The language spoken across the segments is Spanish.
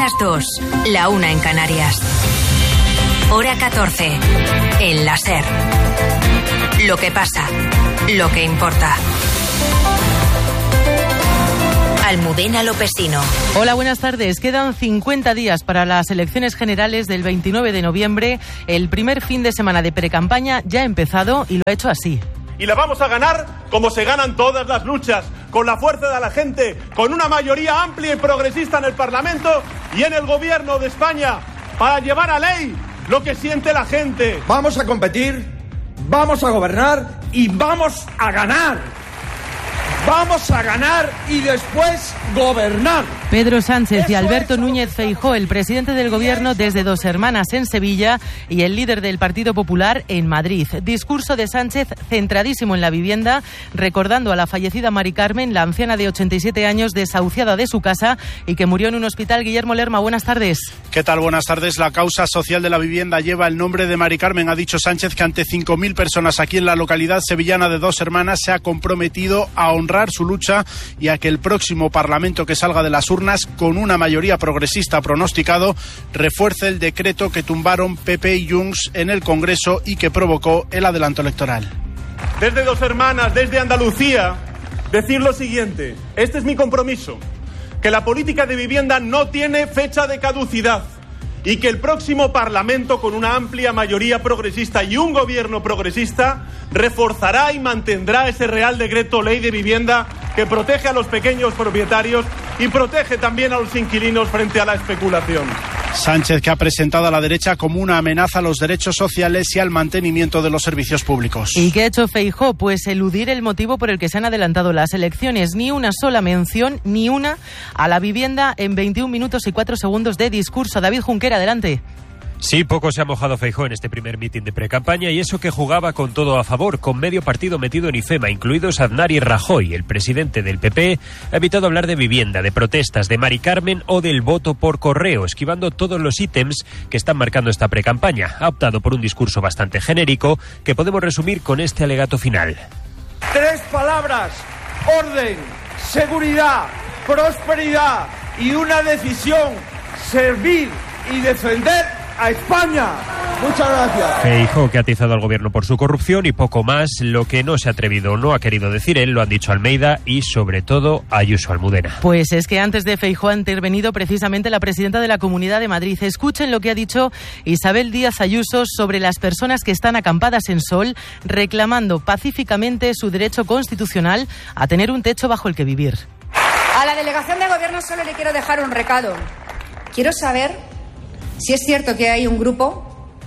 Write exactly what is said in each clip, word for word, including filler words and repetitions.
las dos, la una en Canarias. Hora catorce, en la SER. Lo que pasa, lo que importa. Almudena Lopesino. Hola, buenas tardes. Quedan cincuenta días para las elecciones generales del veintinueve de noviembre. El primer fin de semana de precampaña ya ha empezado y lo ha hecho así. Y la vamos a ganar como se ganan todas las luchas, con la fuerza de la gente, con una mayoría amplia y progresista en el Parlamento y en el Gobierno de España, para llevar a ley lo que siente la gente. Vamos a competir, vamos a gobernar y vamos a ganar. Vamos a ganar y después gobernar. Pedro Sánchez y Alberto Núñez Feijóo, el presidente del Gobierno desde Dos Hermanas en Sevilla y el líder del Partido Popular en Madrid. Discurso de Sánchez centradísimo en la vivienda, recordando a la fallecida Mari Carmen, la anciana de ochenta y siete años desahuciada de su casa y que murió en un hospital. Guillermo Lerma, buenas tardes. ¿Qué tal? Buenas tardes. La causa social de la vivienda lleva el nombre de Mari Carmen. Ha dicho Sánchez que ante cinco mil personas aquí en la localidad sevillana de Dos Hermanas se ha comprometido a honrar su lucha y a que el próximo Parlamento que salga de las urnas con una mayoría progresista pronosticado refuerce el decreto que tumbaron P P y Junts en el Congreso y que provocó el adelanto electoral. Desde Dos Hermanas, desde Andalucía, decir lo siguiente: este es mi compromiso, que la política de vivienda no tiene fecha de caducidad y que el próximo Parlamento, con una amplia mayoría progresista y un gobierno progresista, reforzará y mantendrá ese Real Decreto Ley de Vivienda que protege a los pequeños propietarios y protege también a los inquilinos frente a la especulación. Sánchez, que ha presentado a la derecha como una amenaza a los derechos sociales y al mantenimiento de los servicios públicos. ¿Y qué ha hecho Feijóo? Pues eludir el motivo por el que se han adelantado las elecciones. Ni una sola mención, ni una, a la vivienda en veintiún minutos y cuatro segundos de discurso. David Junquera, adelante. Sí, poco se ha mojado Feijóo en este primer mitin de precampaña y eso que jugaba con todo a favor, con medio partido metido en IFEMA, incluidos Aznar y Rajoy. El presidente del P P ha evitado hablar de vivienda, de protestas, de Mari Carmen o del voto por correo, esquivando todos los ítems que están marcando esta precampaña. Ha optado por un discurso bastante genérico que podemos resumir con este alegato final. Tres palabras: orden, seguridad, prosperidad y una decisión: servir y defender a España. Muchas gracias. Feijóo, que ha atizado al gobierno por su corrupción y poco más. Lo que no se ha atrevido o no ha querido decir él, lo han dicho Almeida y sobre todo Ayuso Almudena. Pues es que antes de Feijóo ha intervenido precisamente la presidenta de la Comunidad de Madrid. Escuchen lo que ha dicho Isabel Díaz Ayuso sobre las personas que están acampadas en Sol reclamando pacíficamente su derecho constitucional a tener un techo bajo el que vivir. A la delegación de gobierno solo le quiero dejar un recado. Quiero saber si es cierto que hay un grupo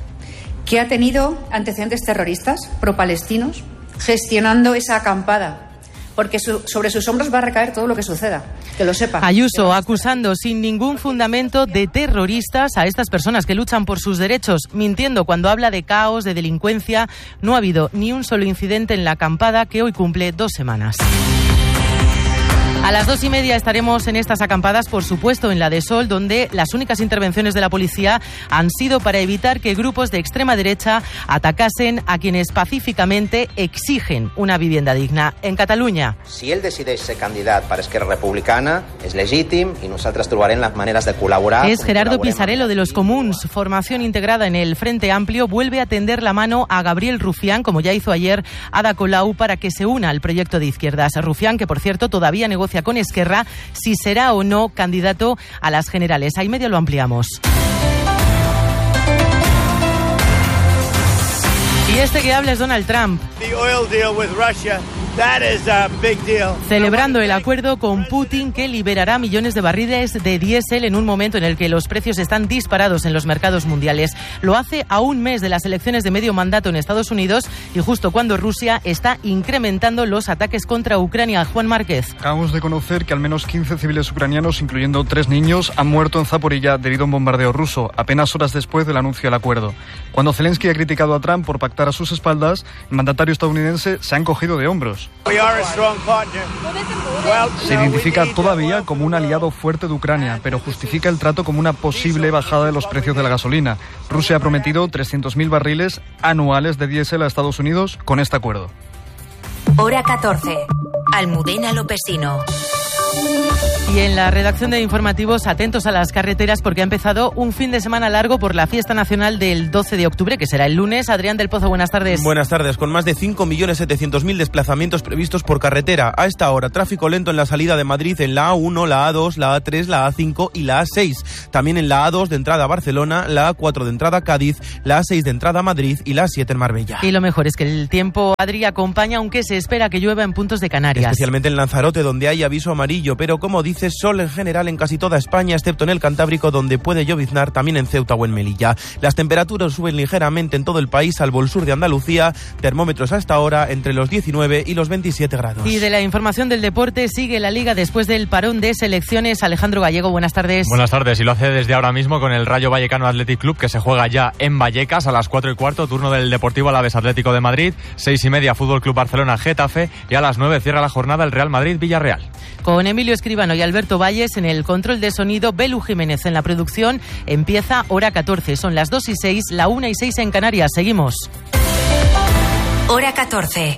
que ha tenido antecedentes terroristas pro-palestinos gestionando esa acampada, porque su, sobre sus hombros va a recaer todo lo que suceda, que lo sepa. Ayuso acusando sin ningún fundamento de terroristas a estas personas que luchan por sus derechos, mintiendo cuando habla de caos, de delincuencia. No ha habido ni un solo incidente en la acampada que hoy cumple dos semanas. A las dos y media estaremos en estas acampadas, por supuesto en la de Sol, donde las únicas intervenciones de la policía han sido para evitar que grupos de extrema derecha atacasen a quienes pacíficamente exigen una vivienda digna. En Catalunya. Si ell decideix ser candidat per Esquerra Republicana, és legítim i nosaltres trobarem las maneras de colaborar. Es Gerardo Pisarello de los Comuns. Formación integrada en el Frente Amplio vuelve a tender la mano a Gabriel Rufián, como ya hizo ayer Ada Colau, para que se una al proyecto de izquierdas. Rufián, que por cierto todavía negocia con Esquerra si será o no candidato a las generales. Ahí medio lo ampliamos. Y este que habla es Donald Trump. The oil deal with Russia. That is a big deal. Celebrando el acuerdo con Putin que liberará millones de barriles de diésel en un momento en el que los precios están disparados en los mercados mundiales. Lo hace a un mes de las elecciones de medio mandato en Estados Unidos y justo cuando Rusia está incrementando los ataques contra Ucrania. Juan Márquez. Acabamos de conocer que al menos quince civiles ucranianos, incluyendo tres niños, han muerto en Zaporilla debido a un bombardeo ruso, apenas horas después del anuncio del acuerdo. Cuando Zelensky ha criticado a Trump por pactar a sus espaldas, el mandatario estadounidense se ha encogido de hombros. Se identifica todavía como un aliado fuerte de Ucrania, pero justifica el trato como una posible bajada de los precios de la gasolina. Rusia ha prometido trescientos mil barriles anuales de diésel a Estados Unidos con este acuerdo. Hora catorce. Almudena Lopesino. Y en la redacción de informativos, atentos a las carreteras porque ha empezado un fin de semana largo por la fiesta nacional del doce de octubre, que será el lunes. Adrián del Pozo, buenas tardes. Buenas tardes. Con más de cinco millones setecientos mil desplazamientos previstos por carretera. A esta hora, tráfico lento en la salida de Madrid en la A uno, la A dos, la A tres, la A cinco y la A seis. También en la A dos de entrada a Barcelona, la A cuatro de entrada a Cádiz, la A seis de entrada a Madrid y la A siete en Marbella. Y lo mejor es que el tiempo, Adri, acompaña, aunque se espera que llueva en puntos de Canarias. Especialmente en Lanzarote, donde hay aviso amarillo, pero como dices, sol en general en casi toda España, excepto en el Cantábrico, donde puede lloviznar, también en Ceuta o en Melilla. Las temperaturas suben ligeramente en todo el país, salvo el sur de Andalucía. Termómetros a esta hora entre los diecinueve y los veintisiete grados. Y de la información del deporte, sigue la Liga después del parón de selecciones. Alejandro Gallego, buenas tardes. Buenas tardes, y lo hace desde ahora mismo con el Rayo Vallecano Athletic Club, que se juega ya en Vallecas a las cuatro y cuarto, turno del Deportivo Alavés Atlético de Madrid, seis y media Fútbol Club Barcelona Getafe, y a las nueve cierra la jornada el Real Madrid Villarreal. Con Emilio Escribano y Alberto Valles en el control de sonido, Belu Jiménez en la producción. Empieza hora catorce, son las dos y seis, la una y seis en Canarias. Seguimos. Hora catorce.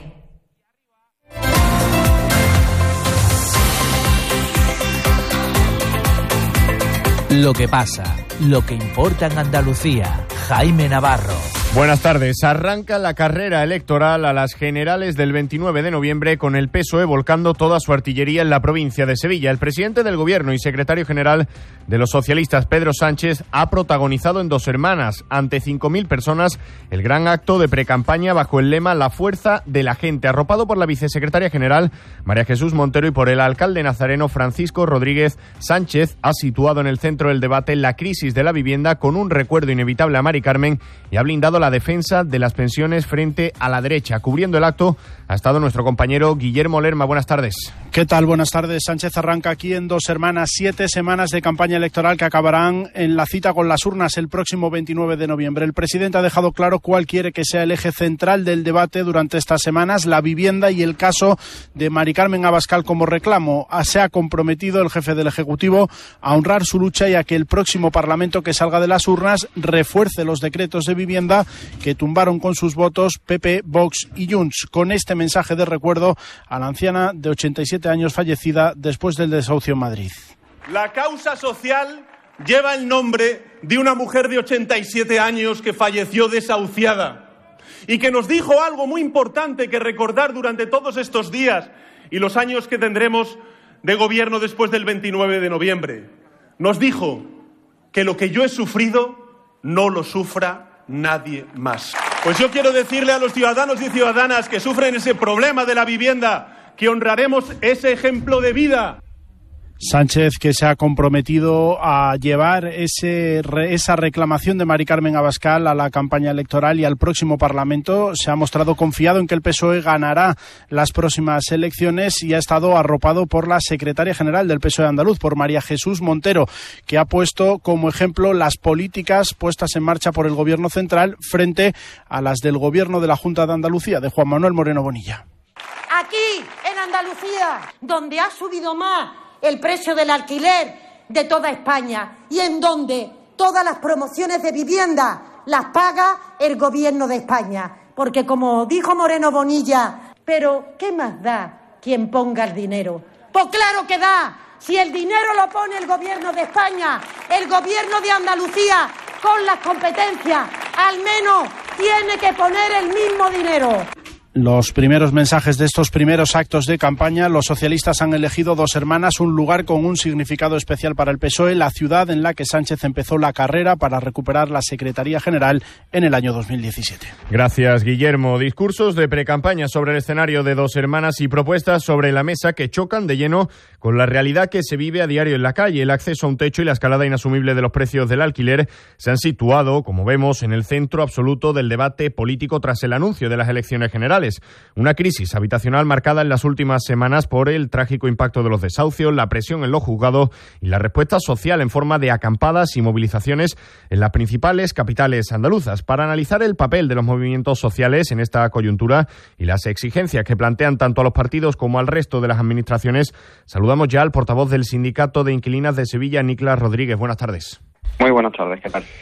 Lo que pasa, lo que importa en Andalucía. Jaime Navarro. Buenas tardes. Arranca la carrera electoral a las generales del veintinueve de noviembre con el P S O E volcando toda su artillería en la provincia de Sevilla. El presidente del Gobierno y secretario general de los socialistas, Pedro Sánchez, ha protagonizado en Dos Hermanas, ante cinco mil personas, el gran acto de precampaña bajo el lema La fuerza de la gente, arropado por la vicesecretaria general, María Jesús Montero, y por el alcalde nazareno, Francisco Rodríguez. Sánchez ha situado en el centro del debate la crisis de la vivienda con un recuerdo inevitable a Mari Carmen y ha blindado la defensa de las pensiones frente a la derecha. Cubriendo el acto ha estado nuestro compañero Guillermo Lerma. Buenas tardes. ¿Qué tal? Buenas tardes. Sánchez arranca aquí en Dos Hermanas siete semanas de campaña electoral que acabarán en la cita con las urnas el próximo veintinueve de noviembre. El presidente ha dejado claro cuál quiere que sea el eje central del debate durante estas semanas: la vivienda y el caso de Mari Carmen Abascal como reclamo. Se ha comprometido el jefe del Ejecutivo a honrar su lucha y a que el próximo Parlamento que salga de las urnas refuerce los decretos de vivienda que tumbaron con sus votos P P, Vox y Junts. Con este mensaje de recuerdo a la anciana de ochenta y siete años fallecida después del desahucio en Madrid. La causa social lleva el nombre de una mujer de ochenta y siete años que falleció desahuciada y que nos dijo algo muy importante que recordar durante todos estos días y los años que tendremos de gobierno después del veintinueve de noviembre. Nos dijo que lo que yo he sufrido no lo sufra nadie más. Pues yo quiero decirle a los ciudadanos y ciudadanas que sufren ese problema de la vivienda que honraremos ese ejemplo de vida. Sánchez, que se ha comprometido a llevar ese, esa reclamación de Mari Carmen Abascal a la campaña electoral y al próximo Parlamento, se ha mostrado confiado en que el P S O E ganará las próximas elecciones y ha estado arropado por la secretaria general del P S O E andaluz, por María Jesús Montero, que ha puesto como ejemplo las políticas puestas en marcha por el Gobierno central frente a las del Gobierno de la Junta de Andalucía, de Juan Manuel Moreno Bonilla. Aquí, en Andalucía, donde ha subido más el precio del alquiler de toda España y en donde todas las promociones de vivienda las paga el Gobierno de España. Porque como dijo Moreno Bonilla, pero ¿qué más da quien ponga el dinero? Pues claro que da. Si el dinero lo pone el Gobierno de España, el Gobierno de Andalucía, con las competencias, al menos tiene que poner el mismo dinero. Los primeros mensajes de estos primeros actos de campaña, los socialistas han elegido Dos Hermanas, un lugar con un significado especial para el P S O E, la ciudad en la que Sánchez empezó la carrera para recuperar la Secretaría General en el año dos mil diecisiete. Gracias, Guillermo. Discursos de precampaña sobre el escenario de Dos Hermanas y propuestas sobre la mesa que chocan de lleno con la realidad que se vive a diario en la calle. El acceso a un techo y la escalada inasumible de los precios del alquiler se han situado, como vemos, en el centro absoluto del debate político tras el anuncio de las elecciones generales. Una crisis habitacional marcada en las últimas semanas por el trágico impacto de los desahucios, la presión en los juzgados y la respuesta social en forma de acampadas y movilizaciones en las principales capitales andaluzas. Para analizar el papel de los movimientos sociales en esta coyuntura y las exigencias que plantean tanto a los partidos como al resto de las administraciones, saludamos ya al portavoz del Sindicato de Inquilinas de Sevilla, Niklas Rodríguez. Buenas tardes. Muy buenas tardes, ¿qué tal?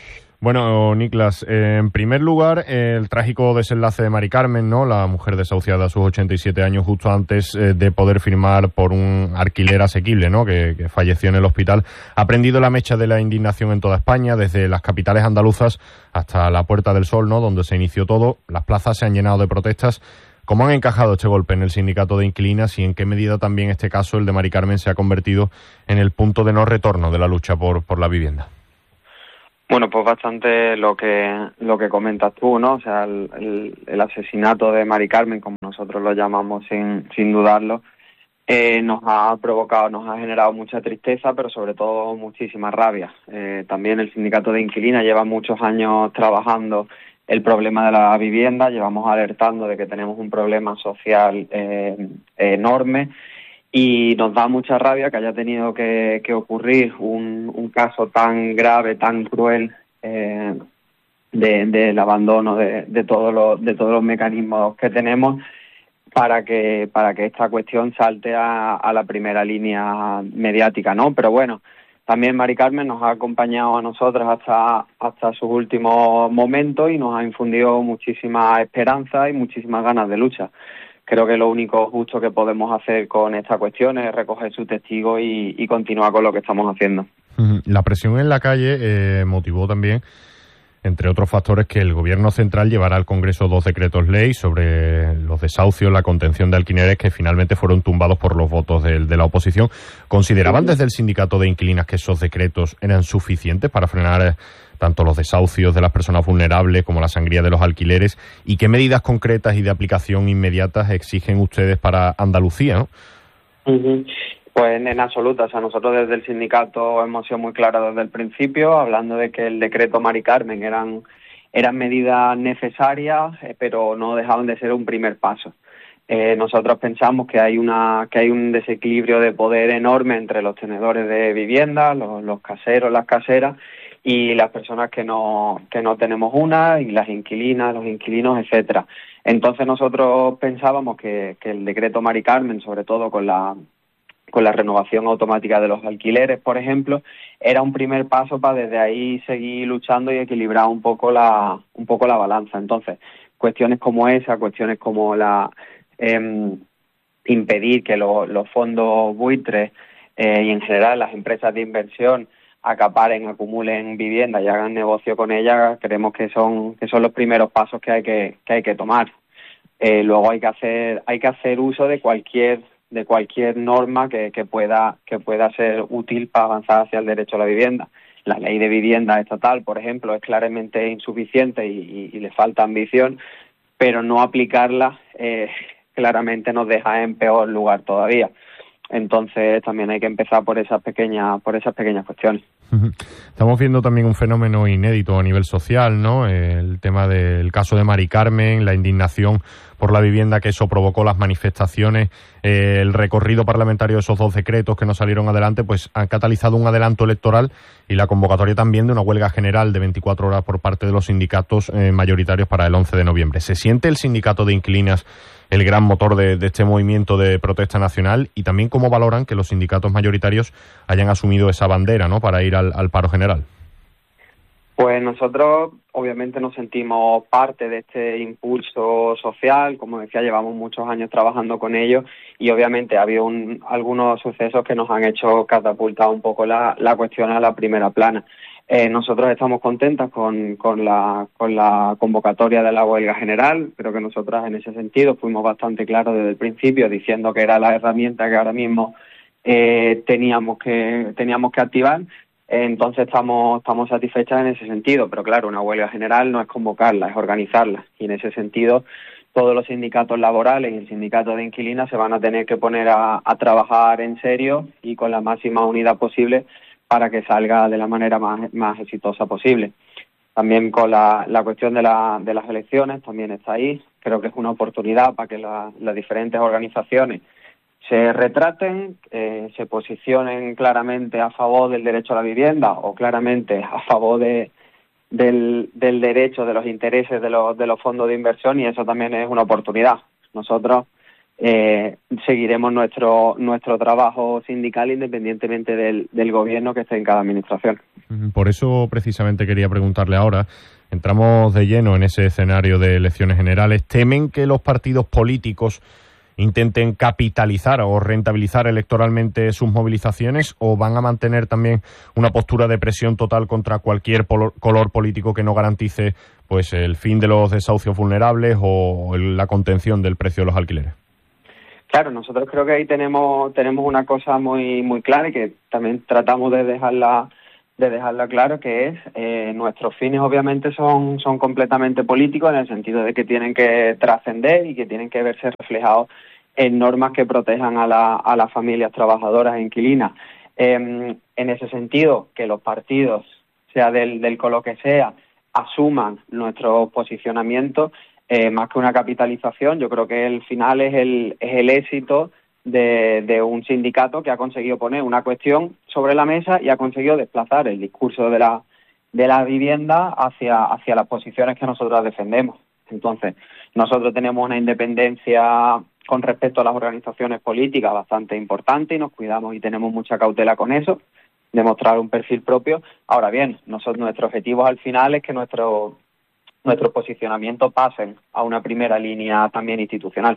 Bueno, Niklas, eh, en primer lugar, eh, el trágico desenlace de Mari Carmen, ¿no? La mujer desahuciada a sus ochenta y siete años justo antes eh, de poder firmar por un alquiler asequible, ¿no? Que, que falleció en el hospital. Ha prendido la mecha de la indignación en toda España, desde las capitales andaluzas hasta la Puerta del Sol, ¿no? Donde se inició todo. Las plazas se han llenado de protestas. ¿Cómo han encajado este golpe en el sindicato de inquilinas y en qué medida también este caso, el de Mari Carmen, se ha convertido en el punto de no retorno de la lucha por, por la vivienda? Bueno, pues bastante lo que lo que comentas tú, ¿no? O sea, el, el, el asesinato de Mari Carmen, como nosotros lo llamamos sin, sin dudarlo, eh, nos ha provocado, nos ha generado mucha tristeza, pero sobre todo muchísima rabia. Eh, también el sindicato de inquilinas lleva muchos años trabajando el problema de la vivienda, llevamos alertando de que tenemos un problema social eh, enorme. Y nos da mucha rabia que haya tenido que, que ocurrir un, un caso tan grave, tan cruel, eh, de, del abandono de, de todos los de todos los mecanismos que tenemos para que para que esta cuestión salte a, a la primera línea mediática, ¿no? Pero bueno, también Mari Carmen nos ha acompañado a nosotros hasta hasta sus últimos momentos y nos ha infundido muchísima esperanza y muchísimas ganas de lucha. Creo que lo único justo que podemos hacer con esta cuestión es recoger su testigo y, y continuar con lo que estamos haciendo. La presión en la calle eh, motivó también, entre otros factores, que el Gobierno central llevara al Congreso dos decretos ley sobre los desahucios, la contención de alquileres, que finalmente fueron tumbados por los votos de, de la oposición. ¿Consideraban desde el sindicato de inquilinas que esos decretos eran suficientes para frenar eh, tanto los desahucios de las personas vulnerables como la sangría de los alquileres? ¿Y qué medidas concretas y de aplicación inmediatas exigen ustedes para Andalucía, ¿no? Uh-huh. Pues en absoluto, o sea, nosotros desde el sindicato hemos sido muy claros desde el principio, hablando de que el decreto Mari Carmen eran, eran medidas necesarias, eh, pero no dejaban de ser un primer paso. Eh, nosotros pensamos que hay una que hay un desequilibrio de poder enorme entre los tenedores de vivienda, los, los caseros, las caseras, y las personas que no que no tenemos una, y las inquilinas, los inquilinos, etcétera. Entonces nosotros pensábamos que, que el decreto Mari Carmen, sobre todo con la con la renovación automática de los alquileres, por ejemplo, era un primer paso para desde ahí seguir luchando y equilibrar un poco la un poco la balanza. Entonces, cuestiones como esa, cuestiones como la eh, impedir que lo, los fondos buitres eh, y en general las empresas de inversión acaparen, acumulen vivienda y hagan negocio con ellas, creemos que son que son los primeros pasos que hay que que hay que tomar. Eh, luego hay que hacer hay que hacer uso de cualquier de cualquier norma que, que pueda que pueda ser útil para avanzar hacia el derecho a la vivienda. La ley de vivienda estatal, por ejemplo, es claramente insuficiente y, y, y le falta ambición, pero no aplicarla eh, claramente nos deja en peor lugar todavía. Entonces también hay que empezar por esas pequeñas por esas pequeñas cuestiones. Estamos viendo también un fenómeno inédito a nivel social, ¿no? El tema del caso de Mari Carmen, la indignación por la vivienda que eso provocó, las manifestaciones, eh, el recorrido parlamentario de esos dos decretos que no salieron adelante, pues han catalizado un adelanto electoral y la convocatoria también de una huelga general de veinticuatro horas por parte de los sindicatos eh, mayoritarios para el once de noviembre. ¿Se siente el sindicato de inquilinas el gran motor de, de este movimiento de protesta nacional? Y también cómo valoran que los sindicatos mayoritarios hayan asumido esa bandera, ¿no?, para ir al, al paro general. Pues nosotros obviamente nos sentimos parte de este impulso social, como decía, llevamos muchos años trabajando con ellos y obviamente ha habido un, algunos sucesos que nos han hecho catapultar un poco la, la cuestión a la primera plana. Eh, nosotros estamos contentas con, con, la, con la convocatoria de la huelga general. Creo que nosotras en ese sentido fuimos bastante claros desde el principio, diciendo que era la herramienta que ahora mismo eh, teníamos que teníamos que activar. Entonces estamos estamos satisfechas en ese sentido, pero claro, una huelga general no es convocarla, es organizarla. Y en ese sentido, todos los sindicatos laborales y el sindicato de inquilinas se van a tener que poner a, a trabajar en serio y con la máxima unidad posible para que salga de la manera más, más exitosa posible. También con la, la cuestión de, la, de las elecciones también está ahí. Creo que es una oportunidad para que la, las diferentes organizaciones se retraten, eh, se posicionen claramente a favor del derecho a la vivienda o claramente a favor de, del, del derecho, de los intereses de los, de los fondos de inversión, y eso también es una oportunidad. Nosotros eh, seguiremos nuestro nuestro trabajo sindical independientemente del, del gobierno que esté en cada administración. Por eso precisamente quería preguntarle ahora, entramos de lleno en ese escenario de elecciones generales. ¿Temen que los partidos políticos intenten capitalizar o rentabilizar electoralmente sus movilizaciones, o van a mantener también una postura de presión total contra cualquier polo- color político que no garantice pues el fin de los desahucios vulnerables o el, la contención del precio de los alquileres? Claro, nosotros creo que ahí tenemos tenemos una cosa muy muy clara y que también tratamos de dejarla de dejarla claro, que es eh, nuestros fines obviamente son son completamente políticos, en el sentido de que tienen que trascender y que tienen que verse reflejados en normas que protejan a, la, a las familias trabajadoras e inquilinas. Eh, en ese sentido, que los partidos, sea del, del color que sea, asuman nuestro posicionamiento, eh, más que una capitalización, yo creo que el final es el, es el éxito de, de un sindicato que ha conseguido poner una cuestión sobre la mesa y ha conseguido desplazar el discurso de la de la vivienda hacia hacia las posiciones que nosotros defendemos. Entonces, nosotros tenemos una independencia con respecto a las organizaciones políticas bastante importante y nos cuidamos y tenemos mucha cautela con eso, demostrar un perfil propio. Ahora bien, nosotros, nuestro objetivo al final es que nuestro nuestros posicionamientos pasen a una primera línea también institucional.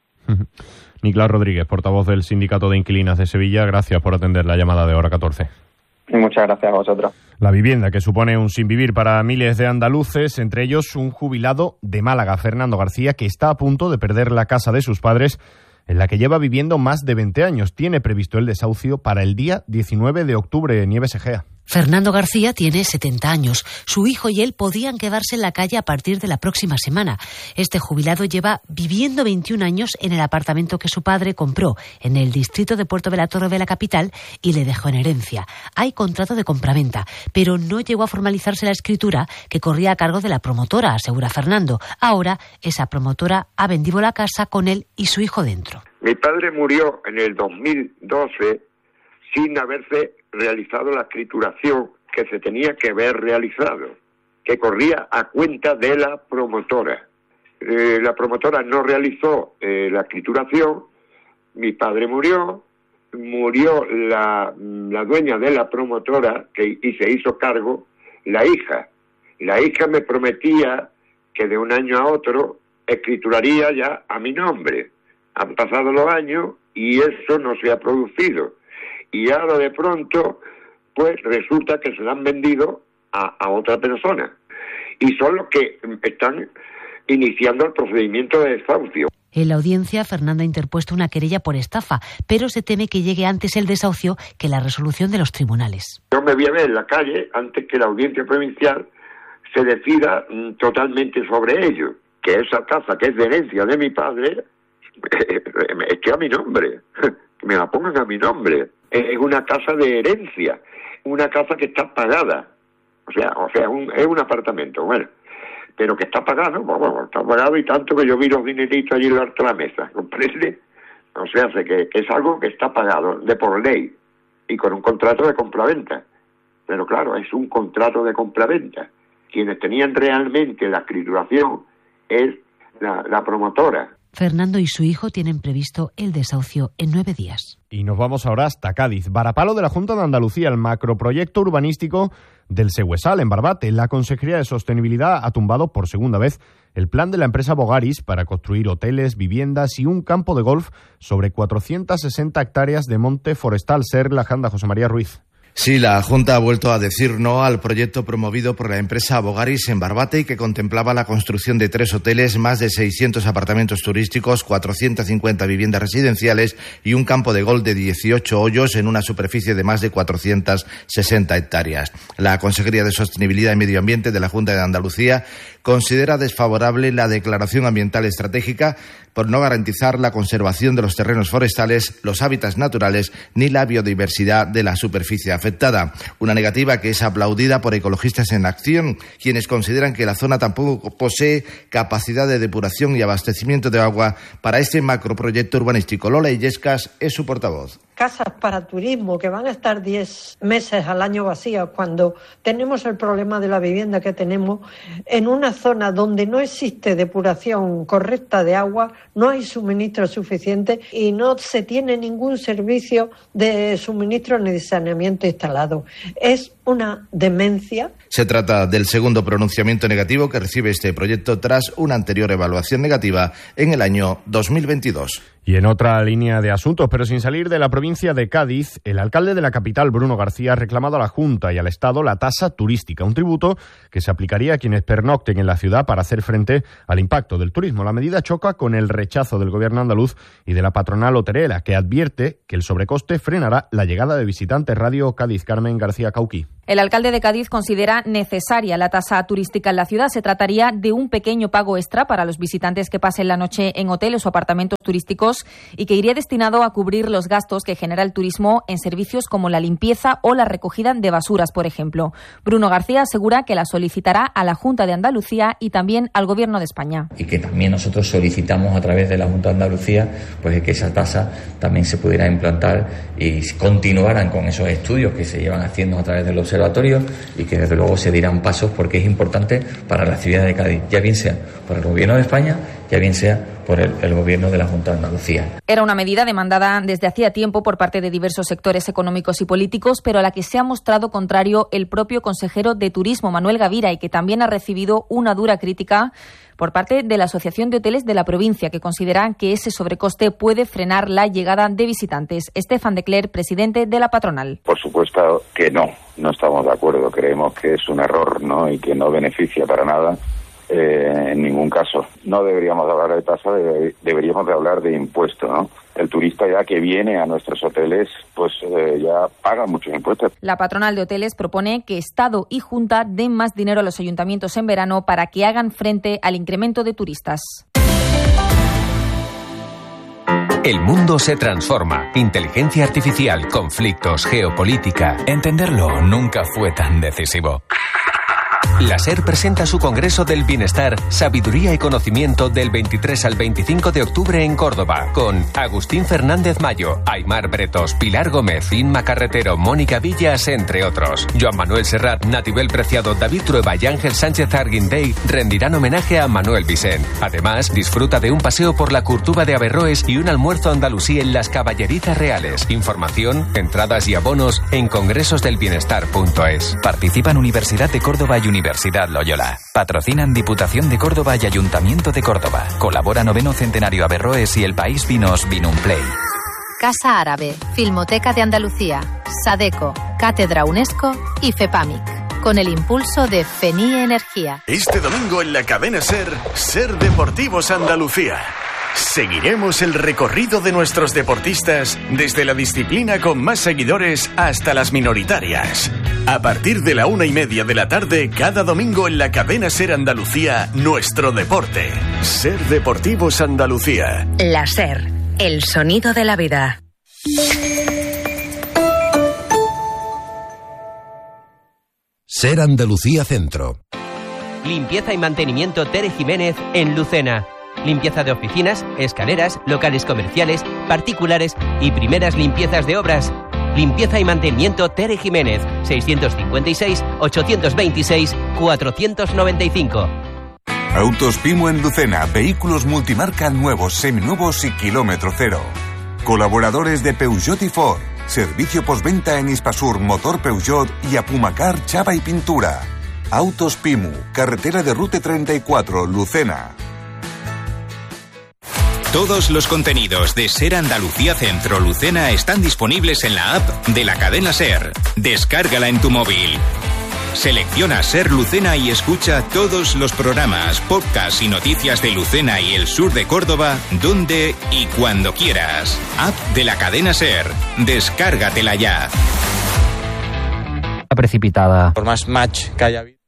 Nicolás Rodríguez, portavoz del Sindicato de Inquilinas de Sevilla, gracias por atender la llamada de Hora catorce. Y muchas gracias a vosotros. La vivienda, que supone un sinvivir para miles de andaluces, entre ellos un jubilado de Málaga, Fernando García, que está a punto de perder la casa de sus padres, en la que lleva viviendo más de veinte años. Tiene previsto el desahucio para el día diecinueve de octubre, Nieves Egea. Fernando García tiene setenta años. Su hijo y él podían quedarse en la calle a partir de la próxima semana. Este jubilado lleva viviendo veintiún años en el apartamento que su padre compró en el distrito de Puerto de la Torre de la capital y le dejó en herencia. Hay contrato de compraventa, pero no llegó a formalizarse la escritura que corría a cargo de la promotora, asegura Fernando. Ahora esa promotora ha vendido la casa con él y su hijo dentro. Mi padre murió en el dos mil doce sin haberse realizado la escrituración que se tenía que haber realizado, que corría a cuenta de la promotora. Eh, la promotora no realizó eh, la escrituración, mi padre murió, murió la, la dueña de la promotora que, y se hizo cargo la hija. La hija me prometía que de un año a otro escrituraría ya a mi nombre. Han pasado los años y eso no se ha producido. Y ahora de pronto, pues resulta que se la han vendido a, a otra persona. Y son los que están iniciando el procedimiento de desahucio. En la audiencia, Fernando ha interpuesto una querella por estafa, pero se teme que llegue antes el desahucio que la resolución de los tribunales. Yo me voy a ver en la calle antes que la audiencia provincial se decida mm, totalmente sobre ello. Que esa casa, que es de herencia de mi padre, esté a mi nombre. Que me la pongan a mi nombre. Es una casa de herencia, una casa que está pagada, o sea, o sea, un, es un apartamento, bueno, pero que está pagado, pues, bueno, está pagado y tanto que yo vi los dineritos allí delante de la mesa, ¿comprende? O sea, sé que, que es algo que está pagado de por ley y con un contrato de compraventa, pero claro, es un contrato de compraventa. Quienes tenían realmente la escrituración es la, la promotora. Fernando y su hijo tienen previsto el desahucio en nueve días. Y nos vamos ahora hasta Cádiz. Varapalo de la Junta de Andalucía, el macroproyecto urbanístico del Següesal, en Barbate. La Consejería de Sostenibilidad ha tumbado por segunda vez el plan de la empresa Bogaris para construir hoteles, viviendas y un campo de golf sobre cuatrocientas sesenta hectáreas de monte forestal. Ser la Janda, José María Ruiz. Sí, la Junta ha vuelto a decir no al proyecto promovido por la empresa Bogaris en Barbate y que contemplaba la construcción de tres hoteles, más de seiscientos apartamentos turísticos, cuatrocientas cincuenta viviendas residenciales y un campo de golf de dieciocho hoyos en una superficie de más de cuatrocientas sesenta hectáreas. La Consejería de Sostenibilidad y Medio Ambiente de la Junta de Andalucía considera desfavorable la declaración ambiental estratégica por no garantizar la conservación de los terrenos forestales, los hábitats naturales ni la biodiversidad de la superficie afectada. Una negativa que es aplaudida por Ecologistas en Acción, quienes consideran que la zona tampoco posee capacidad de depuración y abastecimiento de agua para este macroproyecto urbanístico. Lola Illescas es su portavoz. casas para turismo que van a estar diez meses al año vacías cuando tenemos el problema de la vivienda que tenemos en una zona donde no existe depuración correcta de agua, no hay suministro suficiente y no se tiene ningún servicio de suministro ni de saneamiento instalado. Es una demencia. Se trata del segundo pronunciamiento negativo que recibe este proyecto tras una anterior evaluación negativa en el año dos mil veintidós. Y en otra línea de asuntos, pero sin salir de la provincia de Cádiz, el alcalde de la capital, Bruno García, ha reclamado a la Junta y al Estado la tasa turística, un tributo que se aplicaría a quienes pernocten en la ciudad para hacer frente al impacto del turismo. La medida choca con el rechazo del gobierno andaluz y de la patronal hotelera, que advierte que el sobrecoste frenará la llegada de visitantes. Radio Cádiz, Carmen García Cauquí. El alcalde de Cádiz considera necesaria la tasa turística en la ciudad. Se trataría de un pequeño pago extra para los visitantes que pasen la noche en hoteles o apartamentos turísticos y que iría destinado a cubrir los gastos que genera el turismo en servicios como la limpieza o la recogida de basuras, por ejemplo. Bruno García asegura que la solicitará a la Junta de Andalucía y también al Gobierno de España. Y que también nosotros solicitamos a través de la Junta de Andalucía pues que esa tasa también se pudiera implantar y continuaran con esos estudios que se llevan haciendo a través del observatorio y que desde luego se dirán pasos porque es importante para la ciudad de Cádiz, ya bien sea por el Gobierno de España, ya bien sea por el, el Gobierno de la Junta de Andalucía. Era una medida demandada desde hacía tiempo por parte de diversos sectores económicos y políticos, pero a la que se ha mostrado contrario el propio consejero de Turismo, Manuel Gavira, y que también ha recibido una dura crítica por parte de la Asociación de Hoteles de la provincia, que considera que ese sobrecoste puede frenar la llegada de visitantes. Estefan de Cler, presidente de la patronal. Por supuesto que no, no estamos de acuerdo. Creemos que es un error, ¿no? Y que no beneficia para nada eh, en ningún caso. No deberíamos hablar de tasa, de, deberíamos de hablar de impuesto, ¿no? El turista ya que viene a nuestros hoteles, pues eh, ya paga muchos impuestos. La patronal de hoteles propone que Estado y Junta den más dinero a los ayuntamientos en verano para que hagan frente al incremento de turistas. El mundo se transforma. Inteligencia artificial, conflictos, geopolítica. Entenderlo nunca fue tan decisivo. La SER presenta su Congreso del Bienestar, Sabiduría y Conocimiento del veintitrés al veinticinco de octubre en Córdoba, con Agustín Fernández Mayo, Aymar Bretos, Pilar Gómez, Inma Carretero, Mónica Villas, entre otros. Joan Manuel Serrat, Natibel Preciado, David Trueba y Ángel Sánchez Arguindey rendirán homenaje a Manuel Vicent. Además, disfruta de un paseo por la Curtuba de Averroes y un almuerzo andalusí en las Caballerizas Reales. Información, entradas y abonos en congresos del bienestar punto es. Participan Universidad de Córdoba y Universidad Loyola. Patrocinan Diputación de Córdoba y Ayuntamiento de Córdoba. Colabora Noveno Centenario Averroes y El País Vinos Vinumplay. Casa Árabe, Filmoteca de Andalucía, Sadeco, Cátedra UNESCO y FEPAMIC. Con el impulso de FENIE Energía. Este domingo en la cadena SER, SER Deportivos Andalucía. Seguiremos el recorrido de nuestros deportistas desde la disciplina con más seguidores hasta las minoritarias. A partir de la una y media de la tarde, cada domingo en la cadena SER Andalucía, nuestro deporte. SER Deportivos Andalucía. La SER, el sonido de la vida. SER Andalucía Centro. Limpieza y mantenimiento Tere Jiménez en Lucena. Limpieza de oficinas, escaleras, locales comerciales, particulares y primeras limpiezas de obras. Limpieza y mantenimiento Tere Jiménez, seiscientos cincuenta y seis, ochocientos veintiséis, cuatrocientos noventa y cinco. Autos Pimo en Lucena, vehículos multimarca nuevos, seminuevos y kilómetro cero. Colaboradores de Peugeot y Ford. Servicio postventa en Hispasur, Motor Peugeot y Apumacar, Chapa y Pintura. Autos Pimu, carretera de Rute treinta y cuatro, Lucena. Todos los contenidos de SER Andalucía Centro Lucena están disponibles en la app de la cadena SER. Descárgala en tu móvil. Selecciona SER Lucena y escucha todos los programas, podcasts y noticias de Lucena y el sur de Córdoba, donde y cuando quieras. App de la cadena SER. Descárgatela ya. Precipitada. Por más match que haya habido.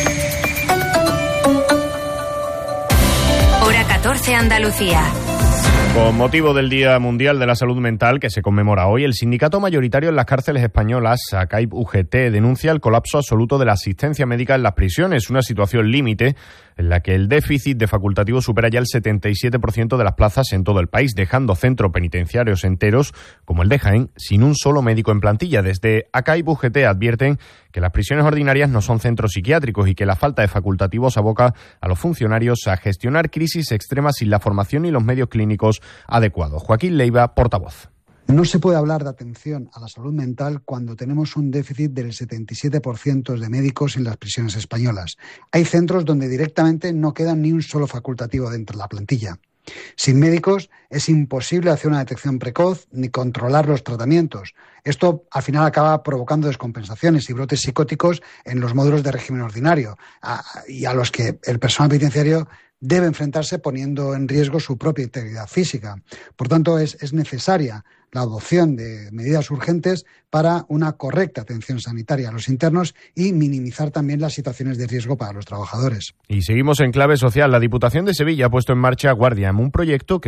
Hora catorce Andalucía. Con motivo del Día Mundial de la Salud Mental que se conmemora hoy, el sindicato mayoritario en las cárceles españolas, ACAIB U G T, denuncia el colapso absoluto de la asistencia médica en las prisiones, una situación límite en la que el déficit de facultativos supera ya el setenta y siete por ciento de las plazas en todo el país, dejando centros penitenciarios enteros, como el de Jaén, sin un solo médico en plantilla. Desde ACAIB U G T advierten que las prisiones ordinarias no son centros psiquiátricos y que la falta de facultativos aboca a los funcionarios a gestionar crisis extremas sin la formación y los medios clínicos adecuados. Joaquín Leiva, portavoz. No se puede hablar de atención a la salud mental cuando tenemos un déficit del setenta y siete por ciento de médicos en las prisiones españolas. Hay centros donde directamente no queda ni un solo facultativo dentro de la plantilla. Sin médicos es imposible hacer una detección precoz ni controlar los tratamientos. Esto al final acaba provocando descompensaciones y brotes psicóticos en los módulos de régimen ordinario a, y a los que el personal penitenciario debe enfrentarse poniendo en riesgo su propia integridad física. Por tanto, es, es necesaria la adopción de medidas urgentes para una correcta atención sanitaria a los internos y minimizar también las situaciones de riesgo para los trabajadores. Y seguimos en clave social. La Diputación de Sevilla ha puesto en marcha Guardiam, un proyecto que